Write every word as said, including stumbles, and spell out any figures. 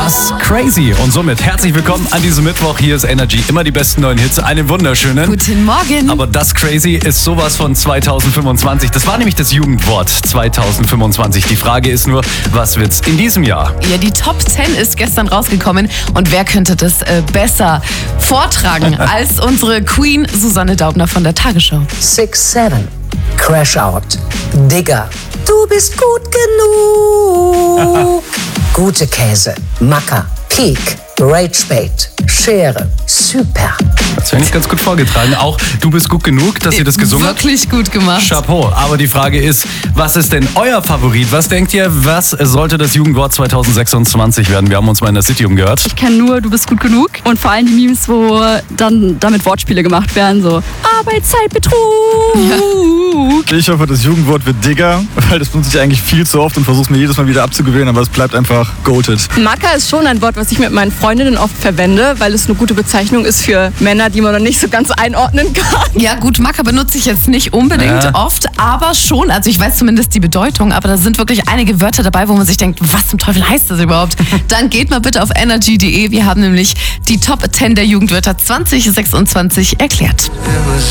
ist Crazy. Und somit herzlich willkommen an diesem Mittwoch. Hier ist Energy. Immer die besten neuen Hits. Einen wunderschönen. Guten Morgen. Aber das Crazy ist sowas von zweitausendfünfundzwanzig. Das war nämlich das Jugendwort zweitausendfünfundzwanzig. Die Frage ist nur, was wird's in diesem Jahr? Ja, die Top zehn ist gestern rausgekommen. Und wer könnte das äh, besser vortragen als unsere Queen Susanne Daubner von der Tagesschau? six seven, Crash Out, Digger, du bist gut genug. Gute Käse, Macker, Peak, Ragebait, Schere, super. Das wäre nicht ganz gut vorgetragen. Auch du bist gut genug, dass ihr das gesungen habt. Wirklich gut gemacht. Chapeau. Aber die Frage ist, was ist denn euer Favorit? Was denkt ihr, was sollte das Jugendwort zweitausendsechsundzwanzig werden? Wir haben uns mal in der City umgehört. Ich kenne nur, du bist gut genug. Und vor allem die Memes, wo dann damit Wortspiele gemacht werden, so Arbeitszeitbetrug. Ja. Ich hoffe, das Jugendwort wird Digger, weil das benutze ich eigentlich viel zu oft und versuche es mir jedes Mal wieder abzugewöhnen, aber es bleibt einfach goated. Macker ist schon ein Wort, was ich mit meinen Freundinnen oft verwende, weil es eine gute Bezeichnung ist für Männer, die man noch nicht so ganz einordnen kann. Ja gut, Macker benutze ich jetzt nicht unbedingt Ja. oft, aber schon, also ich weiß zumindest die Bedeutung, aber da sind wirklich einige Wörter dabei, wo man sich denkt, was zum Teufel heißt das überhaupt? Dann geht mal bitte auf energy punkt de, wir haben nämlich die Top zehn der Jugendwörter zwanzig sechsundzwanzig erklärt.